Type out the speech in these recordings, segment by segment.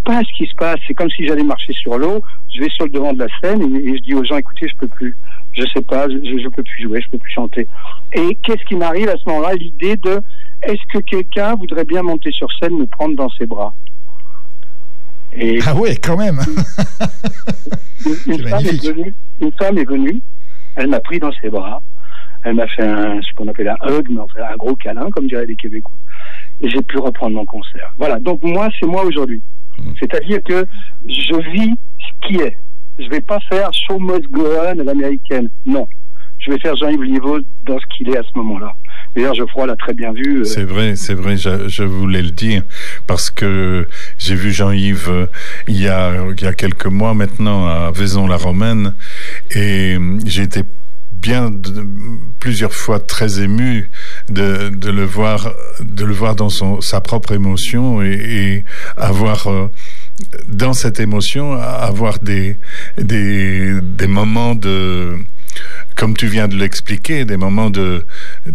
pas ce qui se passe. C'est comme si j'allais marcher sur l'eau. Je vais sur le devant de la scène et je dis aux gens, écoutez, je peux plus. Je sais pas, je peux plus jouer, je peux plus chanter. Et qu'est-ce qui m'arrive à ce moment-là? L'idée de, est-ce que quelqu'un voudrait bien monter sur scène, me prendre dans ses bras? Et ah ouais, quand même. une femme est venue, elle m'a pris dans ses bras, elle m'a fait ce qu'on appelle un hug, mais enfin un gros câlin, comme diraient les Québécois. Et j'ai pu reprendre mon concert. Voilà, donc moi, c'est moi aujourd'hui. C'est-à-dire que je vis ce qui est. Je vais pas faire Show Must Go On à l'américaine. Non. Je vais faire Jean-Yves Liévaux dans ce qu'il est à ce moment-là. D'ailleurs, Geoffroy l'a très bien vu. C'est vrai, je voulais le dire, parce que j'ai vu Jean-Yves il y a quelques mois maintenant à Vaison-la-Romaine, et j'ai été plusieurs fois très ému de le voir dans sa propre émotion et avoir dans cette émotion avoir des moments de, comme tu viens de l'expliquer, des moments de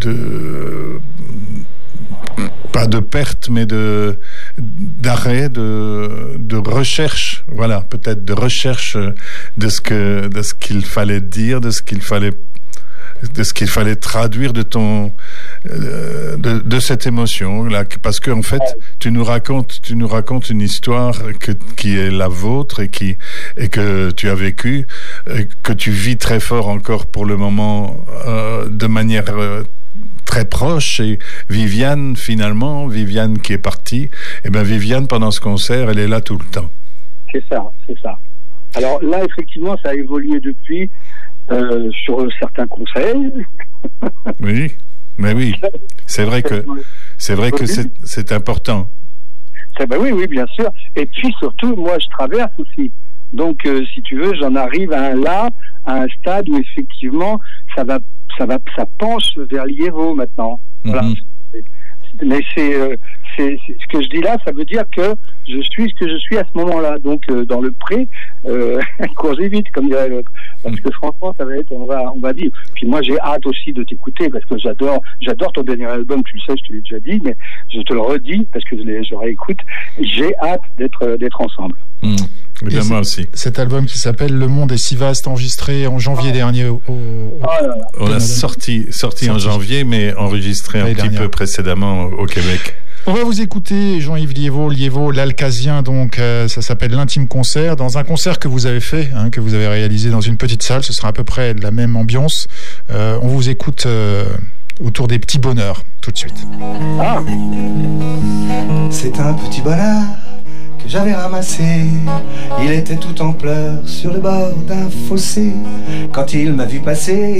pas de perte, mais d'arrêt, de recherche, voilà, peut-être de recherche de ce qu'il fallait dire, de ce qu'il fallait traduire de cette émotion là, parce que en fait tu nous racontes une histoire qui est la vôtre et que tu as vécu, que tu vis très fort encore pour le moment, de manière très proche. Et Viviane qui est partie, et ben Viviane, pendant ce concert, elle est là tout le temps. C'est ça. Alors là, effectivement, ça a évolué depuis sur certains conseils. Oui, mais oui, c'est vrai que c'est important. Oui, bien sûr. Et puis surtout, moi, je traverse aussi. Donc, si tu veux, j'en arrive à un stade où effectivement, ça penche vers Liévaux maintenant. Voilà. Mais c'est ce que je dis là, ça veut dire que je suis ce que je suis à ce moment-là. Donc dans le pré, courez vite, comme dirait l'autre. Parce que franchement, ça va être, on va dire. Puis moi, j'ai hâte aussi de t'écouter, parce que j'adore ton dernier album. Tu le sais, je te l'ai déjà dit, mais je te le redis parce que je réécoute. J'ai hâte d'être ensemble. Bien, moi aussi. Cet album qui s'appelle Le Monde est si vaste, enregistré en janvier dernier on l'a sorti en janvier, mais enregistré un petit peu précédemment au Québec. On va vous écouter Jean-Yves Liévaux, l'Alcazien, donc ça s'appelle l'Intime Concert, dans un concert que vous avez fait, que vous avez réalisé dans une petite salle. Ce sera à peu près la même ambiance. On vous écoute autour des petits bonheurs tout de suite. C'est un petit bonheur que j'avais ramassé. Il était tout en pleurs sur le bord d'un fossé. Quand il m'a vu passer,